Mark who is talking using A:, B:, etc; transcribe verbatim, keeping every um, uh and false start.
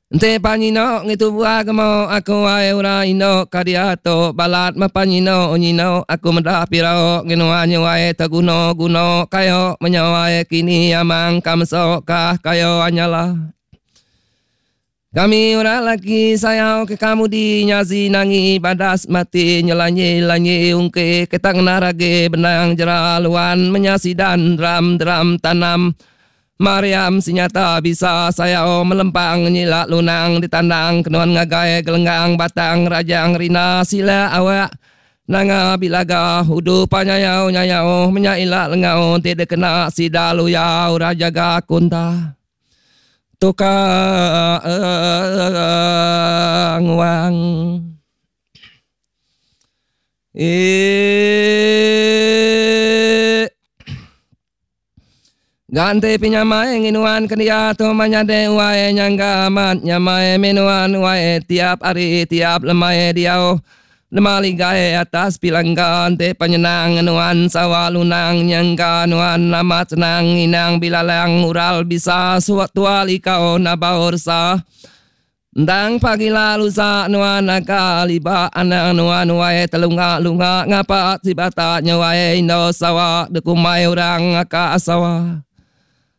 A: Ente panino ngitu buah kemo aku wae ura ino kadiato balat mapanyino onyino aku mendapirao nginuanyo wae taguno guno kayo menyawae kini amang kamso kah kayo anyala. Kami ura lagi sayau ke kamu di nyazi nangi badas mati nyelanyi lanyi ungke ketang narage benang jeraluan menyasi dan dram dram tanam. Mariam sinyata bisa saya melempang nyilak lunang ditandang kenuan ngagai gelenggang batang rajang rina sila awak nanga bilaga hudu panyayau nyayau menyailak lengau tidak kena sidalu yau rajaga kunta tukang wang eh Gante pinyamae nginuan kendia tu manyade wae nyangga mat nyamae minuan wae tiap hari tiap lemae diau lemali gae atas pilanggan te penyenang nuan sawalunang nyangga nuan amat senang inang bilalang ural bisa suatu ali kau nabaursa Ndang pagi lalu sa nuan akaliba anak nuan wae telunga lunga ngapa sibata nyawae indo sawa dekumai orang aka asawa